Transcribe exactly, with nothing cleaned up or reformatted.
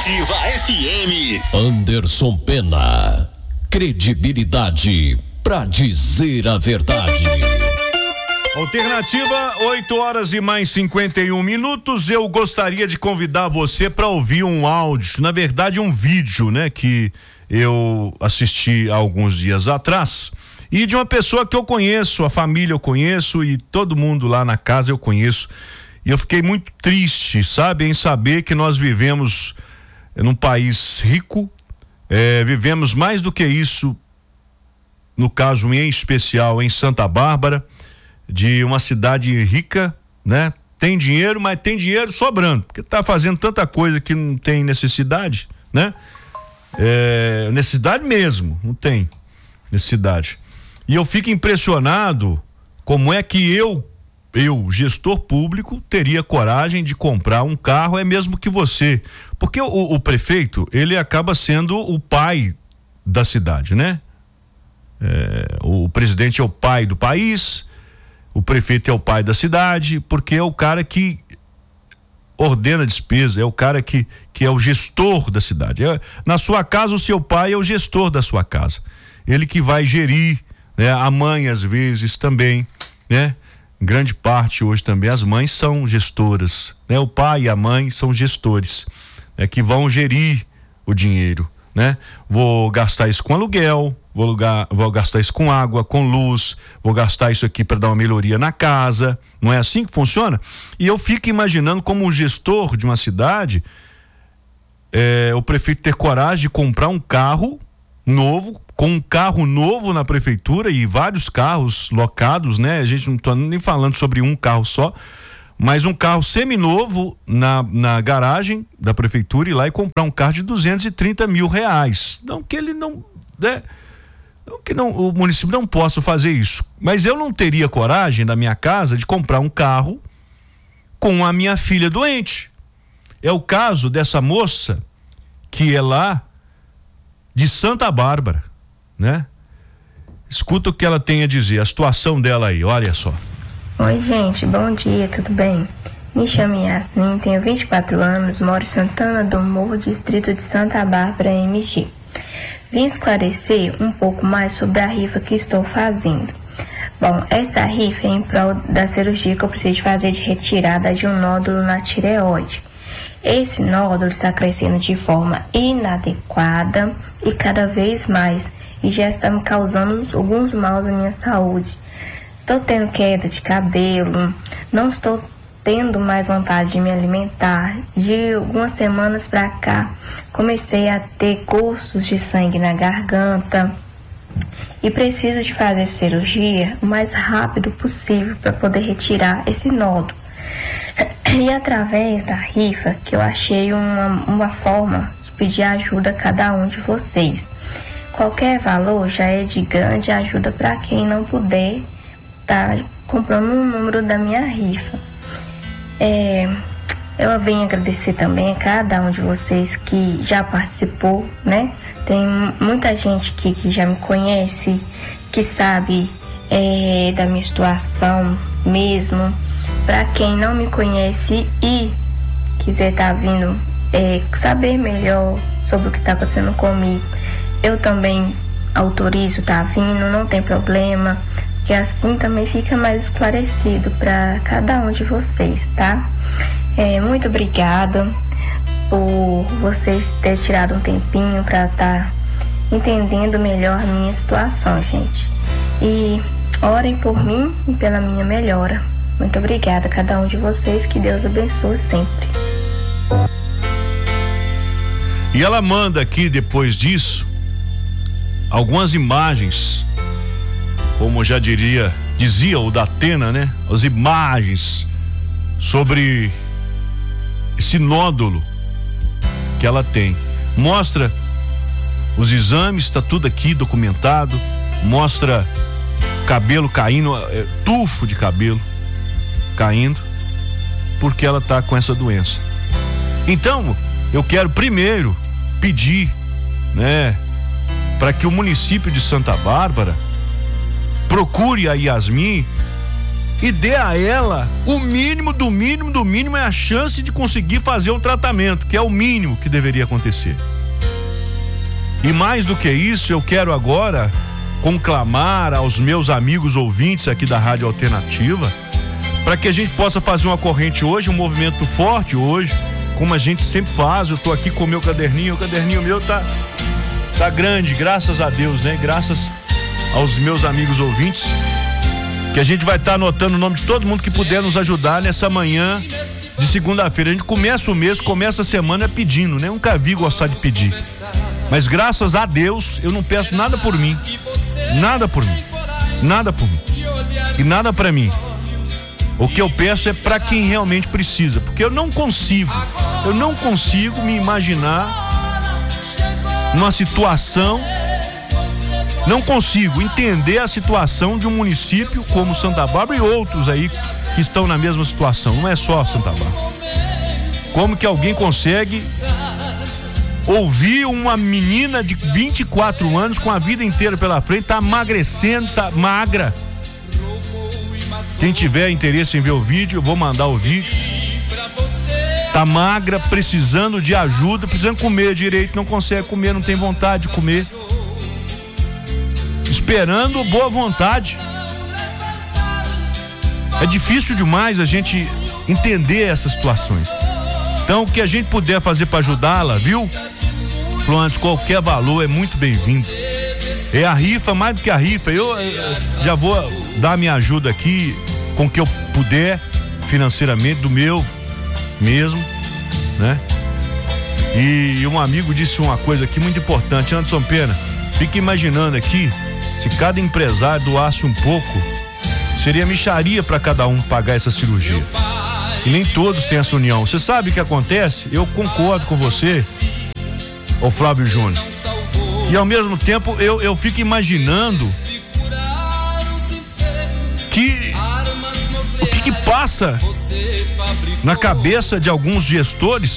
Ativa F M. Anderson Pena. Credibilidade pra dizer a verdade. Alternativa, oito horas e mais cinquenta e um minutos. Eu gostaria de convidar você para ouvir um áudio, na verdade um vídeo, né, que eu assisti há alguns dias atrás, e de uma pessoa que eu conheço, a família eu conheço e todo mundo lá na casa eu conheço. E eu fiquei muito triste, sabe, em saber que nós vivemos num país rico, é, vivemos mais do que isso, no caso em especial em Santa Bárbara, de uma cidade rica, né? Tem dinheiro, mas tem dinheiro sobrando, porque tá fazendo tanta coisa que não tem necessidade, né? É, necessidade mesmo, não tem necessidade. E eu fico impressionado como é que eu, eu, gestor público, teria coragem de comprar um carro, é mesmo que você, porque o, o prefeito, ele acaba sendo o pai da cidade, né? É, o presidente é o pai do país, o prefeito é o pai da cidade, porque é o cara que ordena a despesa, é o cara que, que é o gestor da cidade. É, na sua casa, o seu pai é o gestor da sua casa. Ele que vai gerir, né? A mãe, às vezes, também, né? Em grande parte, hoje também, as mães são gestoras, né? O pai e a mãe são gestores, né? Que vão gerir o dinheiro, né? Vou gastar isso com aluguel, Vou, lugar, vou gastar isso com água, com luz, vou gastar isso aqui para dar uma melhoria na casa. Não é assim que funciona? E eu fico imaginando como um gestor de uma cidade, é, o prefeito ter coragem de comprar um carro novo, com um carro novo na prefeitura e vários carros locados, né? A gente não está nem falando sobre um carro só, mas um carro seminovo na, na garagem da prefeitura, ir lá e comprar um carro de duzentos e trinta mil reais. Não que ele não, né? Que não, o município não possa fazer isso, mas eu não teria coragem na minha casa de comprar um carro com a minha filha doente. É o caso dessa moça que é lá de Santa Bárbara, né? Escuta o que ela tem a dizer, a situação dela aí, olha só. Oi, gente, bom dia, tudo bem? Me chamo Yasmin, tenho vinte e quatro anos, moro em Santana do Morro, distrito de Santa Bárbara, M G. Vim esclarecer um pouco mais sobre a rifa que estou fazendo. Bom, essa rifa é em prol da cirurgia que eu preciso fazer de retirada de um nódulo na tireoide. Esse nódulo está crescendo de forma inadequada e cada vez mais, e já está me causando alguns maus à minha saúde. Estou tendo queda de cabelo, não estou tendo mais vontade de me alimentar. De algumas semanas para cá, comecei a ter gostos de sangue na garganta e preciso de fazer cirurgia o mais rápido possível para poder retirar esse nódulo. E através da rifa, que eu achei uma, uma forma de pedir ajuda a cada um de vocês. Qualquer valor já é de grande ajuda para quem não puder estar tá comprando um número da minha rifa. É, eu venho agradecer também a cada um de vocês que já participou, né? Tem muita gente que, que já me conhece, que sabe é, da minha situação mesmo. Para quem não me conhece e quiser estar tá vindo é, saber melhor sobre o que está acontecendo comigo, eu também autorizo estar tá vindo, não tem problema. Que assim também fica mais esclarecido para cada um de vocês, tá? É, muito obrigada por vocês terem tirado um tempinho para estar tá entendendo melhor a minha situação, gente. E orem por mim e pela minha melhora. Muito obrigada a cada um de vocês, que Deus abençoe sempre. E ela manda aqui, depois disso, algumas imagens, como já diria, dizia o Datena, né? As imagens sobre esse nódulo que ela tem. Mostra os exames, está tudo aqui documentado. Mostra cabelo caindo, é, tufo de cabelo caindo, porque ela está com essa doença. Então, eu quero primeiro pedir, né, para que o município de Santa Bárbara procure a Yasmin e dê a ela o mínimo do mínimo do mínimo, é a chance de conseguir fazer um tratamento, que é o mínimo que deveria acontecer. E mais do que isso, eu quero agora conclamar aos meus amigos ouvintes aqui da Rádio Alternativa, para que a gente possa fazer uma corrente hoje, um movimento forte hoje, como a gente sempre faz. Eu tô aqui com o meu caderninho, o caderninho meu tá, tá grande, graças a Deus, né? Graças aos meus amigos ouvintes, que a gente vai estar tá anotando o nome de todo mundo que puder nos ajudar nessa manhã de segunda-feira. A gente começa o mês, começa a semana pedindo, né? Nunca vi gostar de pedir, mas graças a Deus eu não peço nada por mim, nada por mim, nada por mim e nada pra mim. O que eu peço é para quem realmente precisa, porque eu não consigo, eu não consigo me imaginar numa situação, não consigo entender a situação de um município como Santa Bárbara e outros aí que estão na mesma situação, não é só Santa Bárbara. Como que alguém consegue ouvir uma menina de vinte e quatro anos com a vida inteira pela frente, tá emagrecendo, tá magra. Quem tiver interesse em ver o vídeo, eu vou mandar o vídeo. Tá magra, precisando de ajuda, precisando comer direito, não consegue comer, não tem vontade de comer. Esperando boa vontade. É difícil demais a gente entender essas situações. Então, o que a gente puder fazer para ajudá-la, viu? Flores, qualquer valor é muito bem-vindo. É a rifa, mais do que a rifa. Eu, eu já vou dar minha ajuda aqui com o que eu puder, financeiramente, do meu mesmo, né? E um amigo disse uma coisa aqui muito importante. Anderson Pena, fica imaginando aqui, se cada empresário doasse um pouco, seria mixaria para cada um pagar essa cirurgia. E nem todos têm essa união. Você sabe o que acontece? Eu concordo com você, ô Flávio Júnior. E ao mesmo tempo eu, eu fico imaginando que o que, que passa na cabeça de alguns gestores